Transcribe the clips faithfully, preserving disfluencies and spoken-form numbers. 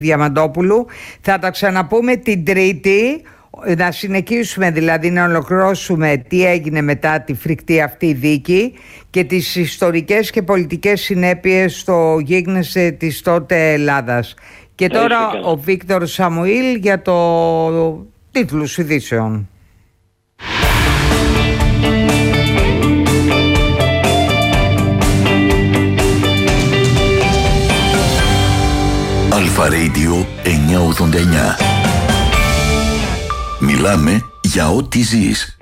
Διαμαντόπουλου. Θα τα ξαναπούμε την Τρίτη, να συνεχίσουμε δηλαδή να ολοκληρώσουμε τι έγινε μετά τη φρικτή αυτή δίκη και τις ιστορικές και πολιτικές συνέπειες στο γίγνεσθε της τότε Ελλάδας. Και τώρα ο Βίκτορ Σαμουήλ για το τίτλους ειδήσεων. Αλφα Radio εννιακόσια ογδόντα εννιά. Μιλάμε για ό,τι ζεις.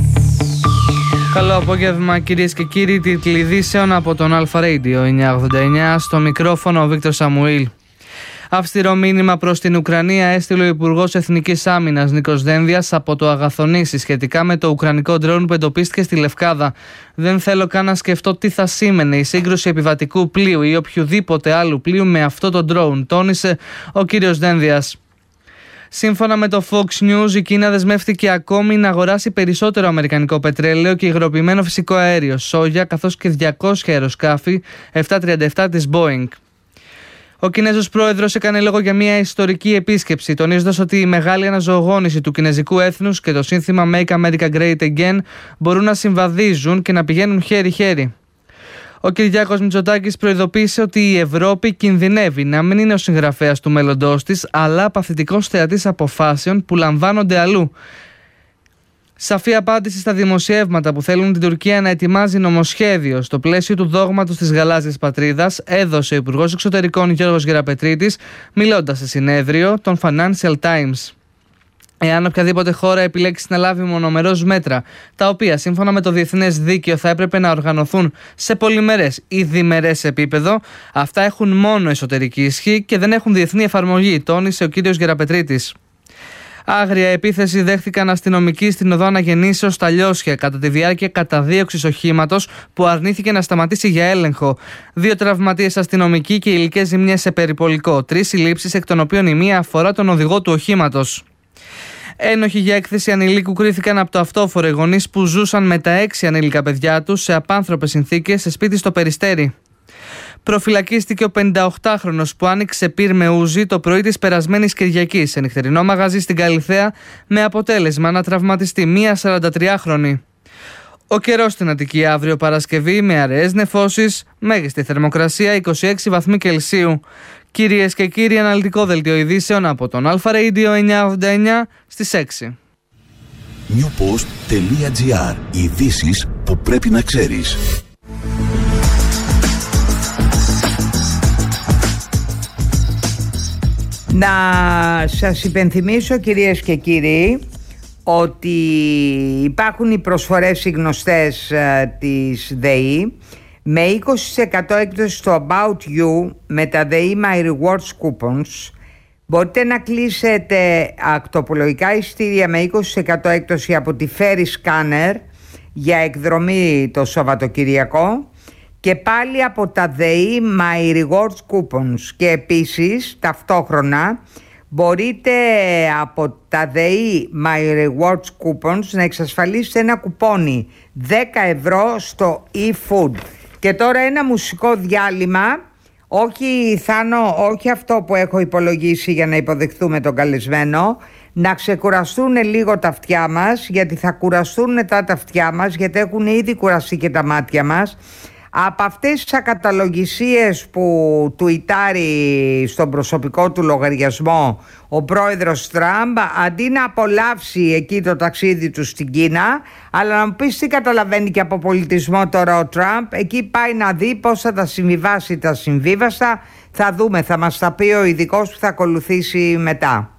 Καλό απόγευμα κυρίες και κύριοι, τίτλοι ειδήσεων από τον Αλφα Radio εννιακόσια ογδόντα εννιά. Στο μικρόφωνο ο Βίκτορ Σαμουήλ. Αυστηρό μήνυμα προς την Ουκρανία έστειλε ο Υπουργός Εθνικής Άμυνας Νίκος Δένδιας από το Αγαθονήσι σχετικά με το ουκρανικό ντρόουν που εντοπίστηκε στη Λευκάδα. Δεν θέλω καν να σκεφτώ τι θα σήμαινε η σύγκρουση επιβατικού πλοίου ή οποιοδήποτε άλλου πλοίου με αυτό το ντρόουν, τόνισε ο κύριος Δένδιας. Σύμφωνα με το Fox News, η Κίνα δεσμεύτηκε ακόμη να αγοράσει περισσότερο αμερικανικό πετρέλαιο και υγροποιημένο φυσικό αέριο, σόγια, καθώς και διακόσια αεροσκάφη επτακόσια τριάντα επτά της Boeing. Ο Κινέζος πρόεδρος έκανε λόγο για μια ιστορική επίσκεψη, τονίζοντας ότι η μεγάλη αναζωογόνηση του κινέζικου έθνους και το σύνθημα Make America Great Again μπορούν να συμβαδίζουν και να πηγαίνουν χέρι-χέρι. Ο Κυριάκος Μητσοτάκης προειδοποίησε ότι η Ευρώπη κινδυνεύει να μην είναι ο συγγραφέας του μέλλοντός της, αλλά παθητικός θεατής αποφάσεων που λαμβάνονται αλλού. Σαφή απάντηση στα δημοσιεύματα που θέλουν την Τουρκία να ετοιμάζει νομοσχέδιο στο πλαίσιο του δόγματος της γαλάζιας πατρίδας, έδωσε ο Υπουργός Εξωτερικών Γιώργος Γεραπετρίτης, μιλώντας σε συνέδριο των Financial Times. Εάν οποιαδήποτε χώρα επιλέξει να λάβει μονομερώς μέτρα, τα οποία σύμφωνα με το διεθνές δίκαιο θα έπρεπε να οργανωθούν σε πολυμερές ή διμερές επίπεδο, αυτά έχουν μόνο εσωτερική ισχύ και δεν έχουν διεθνή εφαρμογή, τόνισε ο κύριος Γεραπετρίτης. Άγρια επίθεση δέχτηκαν αστυνομικοί στην οδό Αναγεννήσεως στα Λιώσια κατά τη διάρκεια καταδίωξης οχήματος που αρνήθηκε να σταματήσει για έλεγχο. Δύο τραυματίες αστυνομικοί και υλικές ζημιές σε περιπολικό. Τρεις συλλήψεις, εκ των οποίων η μία αφορά τον οδηγό του οχήματος. Ένοχοι για έκθεση ανηλίκου κρίθηκαν από το αυτόφορο οι γονείς που ζούσαν με τα έξι ανήλικα παιδιά τους σε απάνθρωπες συνθήκες σε σπίτι στο Περιστέρι. Προφυλακίστηκε ο πενηνταοκτάχρονος που άνοιξε πυρ με ούζι το πρωί της περασμένης Κυριακής σε νυχτερινό μαγαζί στην Καλιθέα, με αποτέλεσμα να τραυματιστεί μία σαραντατριάχρονη. Ο καιρός στην Αττική αύριο Παρασκευή με αραιές νεφώσεις, μέγιστη θερμοκρασία είκοσι έξι βαθμοί Κελσίου. Κυρίες και κύριοι, αναλυτικό δελτίο ειδήσεων από τον Αλφα Radio εννιακόσια ογδόντα εννιά στις έξι. newpost τελεία gr. Ειδήσεις που πρέπει να ξέρεις. Να σας υπενθυμίσω κυρίες και κύριοι ότι υπάρχουν οι προσφορές οι γνωστές uh, της ΔΕΗ με είκοσι τοις εκατό έκπτωση στο About You με τα ΔΕΗ My Rewards Coupons. Μπορείτε να κλείσετε ακτοπολογικά εισιτήρια με είκοσι τοις εκατό έκπτωση από τη Ferry Scanner για εκδρομή το Σαββατοκυριακό και πάλι από τα ΔΕΗ My Rewards Coupons. Και επίσης ταυτόχρονα μπορείτε από τα ΔΕΗ My Rewards Coupons να εξασφαλίσετε ένα κουπόνι δέκα ευρώ στο e-food. Και τώρα ένα μουσικό διάλειμμα, όχι Θάνο, όχι αυτό που έχω υπολογίσει για να υποδεχθούμε τον καλεσμένο, να ξεκουραστούν λίγο τα αυτιά μας, γιατί θα κουραστούν μετά τα αυτιά μας, γιατί έχουν ήδη κουραστεί και τα μάτια μας από αυτές τις ακαταλογισίες που τουιτάρει στον προσωπικό του λογαριασμό ο πρόεδρος Τραμπ, αντί να απολαύσει εκεί το ταξίδι του στην Κίνα. Αλλά να μου πεις τι καταλαβαίνει και από πολιτισμό τώρα ο Τραμπ. Εκεί πάει να δει πώς θα τα συμβιβάσει τα συμβίβαστα. Θα δούμε, θα μας τα πει ο ειδικός που θα ακολουθήσει μετά.